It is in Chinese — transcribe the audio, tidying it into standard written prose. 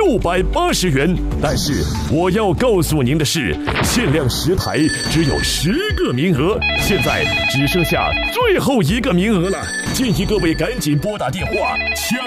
680元。但是我要告诉您的是，限量10台，只有10个名额，现在只剩下最后1个名额了，建议各位赶紧拨打电话抢